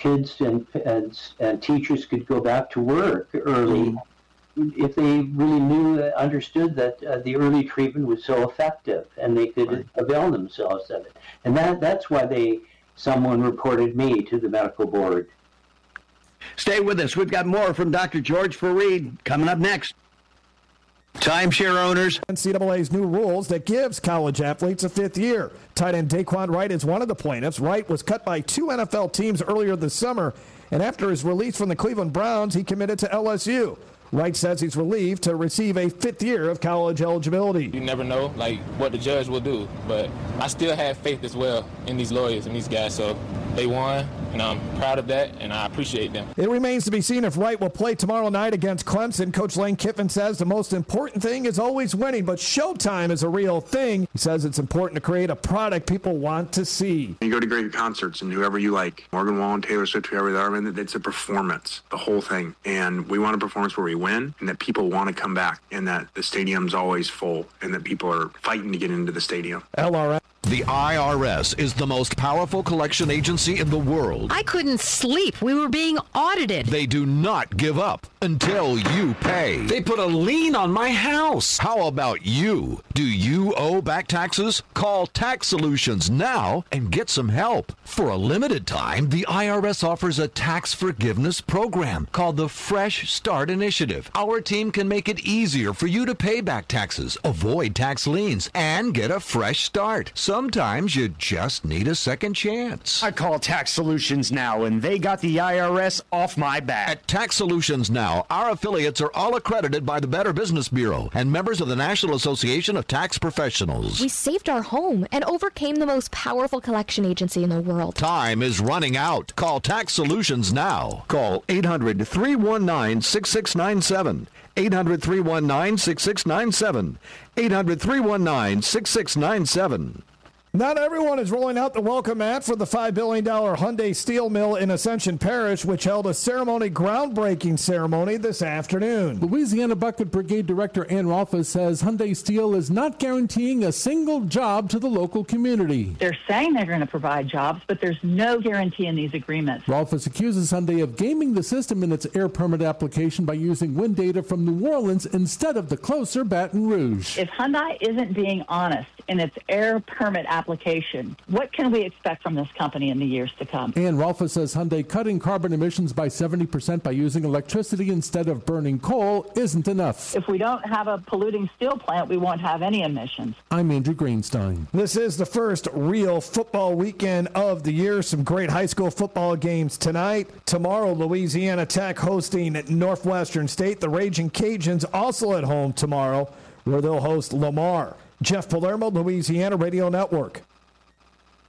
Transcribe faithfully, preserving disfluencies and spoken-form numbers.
kids and, and, and teachers could go back to work early mm-hmm. if they really knew, understood that uh, the early treatment was so effective and they could right. avail themselves of it. And that that's why they someone reported me to the medical board. Stay with us. We've got more from Doctor George Fareed coming up next. Timeshare owners. N C double A's new rules that gives college athletes a fifth year. Tight end Daquan Wright is one of the plaintiffs. Wright was cut by two N F L teams earlier this summer, and after his release from the Cleveland Browns, he committed to L S U. Wright says he's relieved to receive a fifth year of college eligibility. You never know, like, what the judge will do, but I still have faith as well in these lawyers and these guys, so they won, and I'm proud of that, and I appreciate them. It remains to be seen if Wright will play tomorrow night against Clemson. Coach Lane Kiffin says the most important thing is always winning, but showtime is a real thing. He says it's important to create a product people want to see. You go to great concerts, and whoever you like, Morgan Wallen, Taylor Swift, whoever they are, it's a performance, the whole thing, and we want a performance where we win, and that people want to come back, and that the stadium's always full, and that people are fighting to get into the stadium. L R S. The I R S is the most powerful collection agency in the world. I couldn't sleep. We were being audited. They do not give up until you pay. They put a lien on my house. How about you? Do you owe back taxes? Call Tax Solutions now and get some help. For a limited time, the I R S offers a tax forgiveness program called the Fresh Start Initiative. Our team can make it easier for you to pay back taxes, avoid tax liens, and get a fresh start. Sometimes you just need a second chance. I call Tax Solutions now, and they got the I R S off my back. At Tax Solutions Now, our affiliates are all accredited by the Better Business Bureau and members of the National Association of Tax Professionals. We saved our home and overcame the most powerful collection agency in the world. Time is running out. Call Tax Solutions now. Call eight hundred, three one nine, six six nine seven. eight hundred, three one nine, six six nine seven. eight hundred, three one nine, six six nine seven. Not everyone is rolling out the welcome mat for the five billion dollars Hyundai steel mill in Ascension Parish, which held a ceremony groundbreaking ceremony this afternoon. Louisiana Bucket Brigade Director Ann Rolfes says Hyundai Steel is not guaranteeing a single job to the local community. They're saying they're going to provide jobs, but there's no guarantee in these agreements. Rolfes accuses Hyundai of gaming the system in its air permit application by using wind data from New Orleans instead of the closer Baton Rouge. If Hyundai isn't being honest in its air permit application, application. What can we expect from this company in the years to come? And Rolfes says Hyundai cutting carbon emissions by seventy percent by using electricity instead of burning coal isn't enough. If we don't have a polluting steel plant, we won't have any emissions. I'm Andrew Greenstein. This is the first real football weekend of the year. Some great high school football games tonight. Tomorrow, Louisiana Tech hosting Northwestern State. The Raging Cajuns also at home tomorrow, where they'll host Lamar. Jeff Palermo, Louisiana Radio Network.